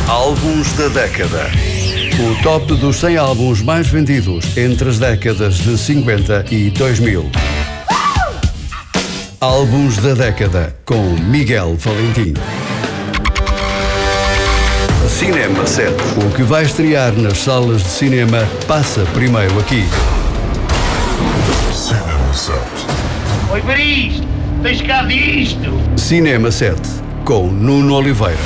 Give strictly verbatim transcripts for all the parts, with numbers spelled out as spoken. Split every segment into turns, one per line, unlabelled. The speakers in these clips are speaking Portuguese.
Álbuns da década. O top dos cem álbuns mais vendidos entre as décadas de cinquenta e dois mil. Álbuns da década com Miguel Valentim. Cinema sete. O que vai estrear nas salas de cinema passa primeiro aqui.
Cinema sete.
Oi, para isto! Tens cá disto!
Cinema sete com Nuno Oliveira.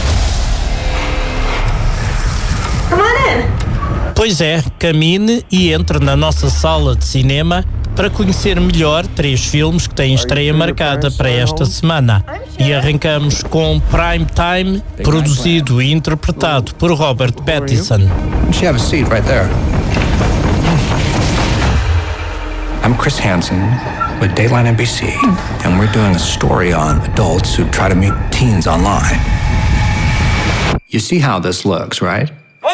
Come on in.
Pois é, camine e entre na nossa sala de cinema para conhecer melhor três filmes que têm estreia marcada para esta semana. E arrancamos com Prime Time, produzido e interpretado por Robert Pattinson.
You have a seat right there. I'm Chris Hansen with Dateline N B C, and we're doing a story on adults who try to meet teens online. You see how this looks, right?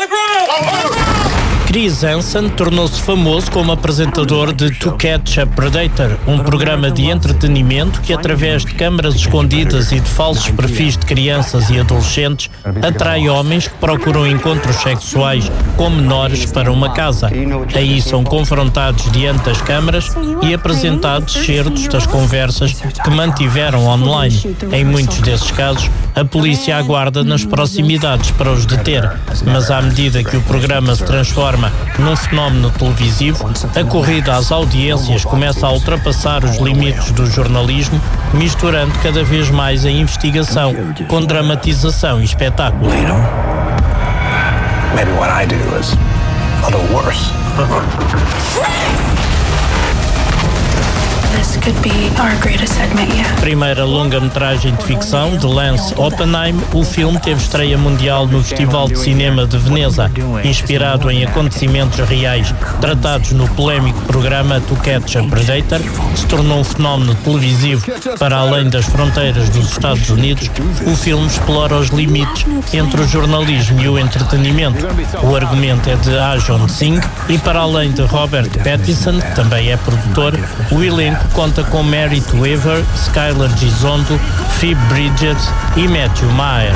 Chris Hansen tornou-se famoso como apresentador de To Catch a Predator, um programa de entretenimento que, através de câmaras escondidas e de falsos perfis de crianças e adolescentes, atrai homens que procuram encontros sexuais com menores para uma casa. Aí são confrontados diante das câmaras e apresentados certos das conversas que mantiveram online. Em muitos desses casos, a polícia aguarda nas proximidades para os deter, mas à medida que o programa se transforma num fenómeno televisivo, a corrida às audiências começa a ultrapassar os limites do jornalismo, misturando cada vez mais a investigação com dramatização e espetáculo.
Maybe what I do is a little worse.
This could be our greatest segment yet.
Primeira longa-metragem de ficção de Lance Oppenheim, o filme teve estreia mundial no Festival de Cinema de Veneza, inspirado em acontecimentos reais tratados no polémico programa To Catch a Predator, que se tornou um fenómeno televisivo para além das fronteiras dos Estados Unidos. O filme explora os limites entre o jornalismo e o entretenimento. O argumento é de Arjun Singh e, para além de Robert Pattinson, que também é produtor, o elenco conta com Merit Weaver, Skylar Gisondo, Phoebe Bridgers e Matthew Maher.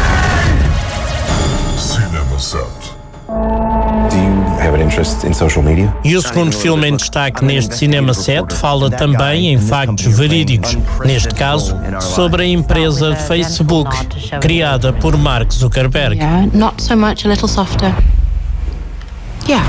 Cinema sete.
Do you have an interest in social media?
E o segundo filme em destaque neste Cinema sete fala também em factos verídicos, neste caso, sobre a empresa Facebook, criada por Mark Zuckerberg.
Yeah, not so much, a little softer. Yeah.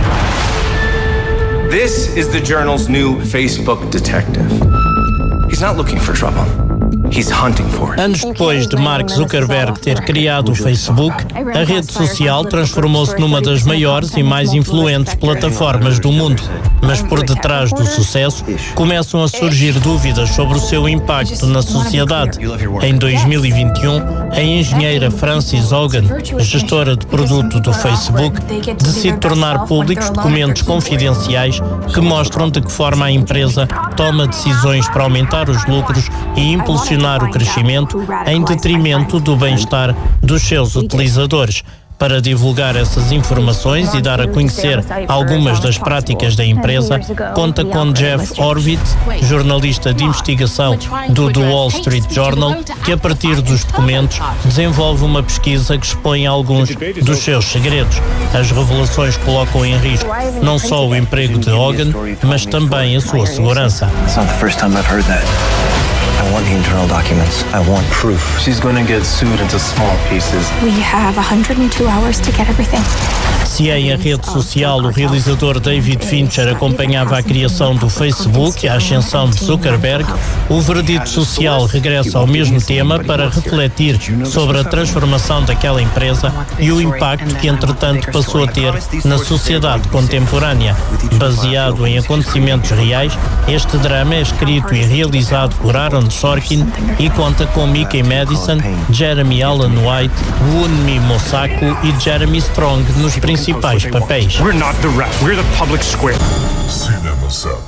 This is the Journal's new Facebook detective. He's not looking for trouble. He's hunting for it.
Anos depois de Mark Zuckerberg ter criado o Facebook, a rede social transformou-se numa das maiores e mais influentes plataformas do mundo. Mas por detrás do sucesso, começam a surgir dúvidas sobre o seu impacto na sociedade. Em dois mil e vinte e um, a engenheira Frances Hogan, gestora de produto do Facebook, decide tornar públicos documentos confidenciais que mostram de que forma a empresa toma decisões para aumentar os lucros e impulsionar o crescimento em detrimento do bem-estar dos seus utilizadores. Para divulgar essas informações e dar a conhecer algumas das práticas da empresa, conta com Jeff Horowitz, jornalista de investigação do The Wall Street Journal, que a partir dos documentos desenvolve uma pesquisa que expõe alguns dos seus segredos. As revelações colocam em risco não só o emprego de Hogan, mas também a sua segurança.
It's not the first time I've heard that. I want the internal documents. I want proof. She's going to get sued into small pieces.
We have one hundred two hours to get everything.
Se em a rede social o realizador David Fincher acompanhava a criação do Facebook e a ascensão de Zuckerberg, o Veredito Social regressa ao mesmo tema para refletir sobre a transformação daquela empresa e o impacto que entretanto passou a ter na sociedade contemporânea. Baseado em acontecimentos reais, este drama é escrito e realizado por Aaron Sorkin e conta com Mickey Madison, Jeremy Allen White, Wunmi Mosaku e Jeremy Strong nos principais papéis.
We're not the rest, we're the public square.
Cinema sete.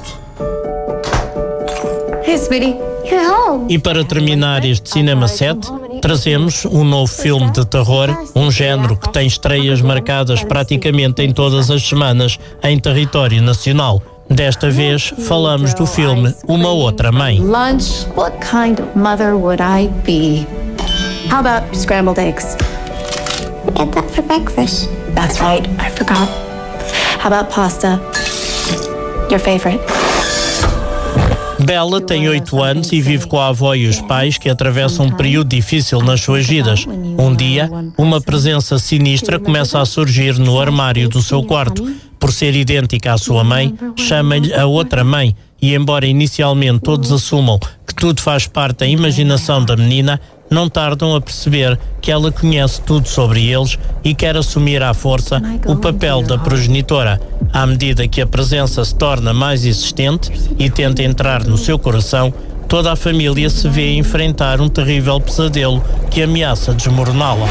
Hey, sweetie. You're home.
E para terminar este Cinema sete, trazemos um novo filme de terror, um género que tem estreias marcadas praticamente em todas as semanas em território nacional. Desta vez, falamos do filme Uma Outra Mãe.
Lunch, what kind of mother would I be? How about scrambled eggs? get that for breakfast?
That's right, I forgot. How about pasta? Your favorite?
Bella tem oito anos e vive com a avó e os pais que atravessam um período difícil nas suas vidas. Um dia, uma presença sinistra começa a surgir no armário do seu quarto. Por ser idêntica à sua mãe, chama-lhe a outra mãe e, embora inicialmente todos assumam que tudo faz parte da imaginação da menina, não tardam a perceber que ela conhece tudo sobre eles e quer assumir à força o papel da progenitora. À medida que a presença se torna mais existente e tenta entrar no seu coração, toda a família se vê enfrentar um terrível pesadelo que ameaça desmoroná-la.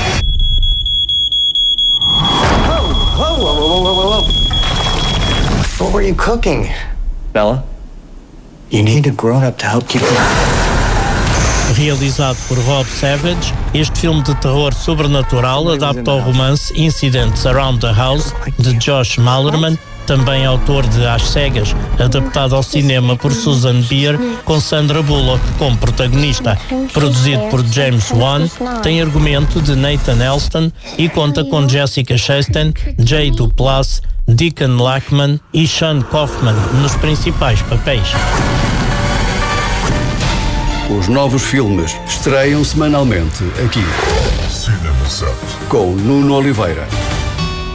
Whoa, whoa, whoa, whoa, whoa, whoa. What were you cooking, Bella? You need a grown-up to help keep
Realizado por Rob Savage, este filme de terror sobrenatural adapta ao romance Incidents Around the House, de Josh Malerman, também autor de Às Cegas, adaptado ao cinema por Susan Bier, com Sandra Bullock como protagonista. Produzido por James Wan, tem argumento de Nathan Elston e conta com Jessica Chastain, Jay Duplass, Deacon Lachman e Sean Kaufman nos principais papéis.
Os novos filmes estreiam semanalmente aqui.
Cinema Sete.
Com Nuno Oliveira.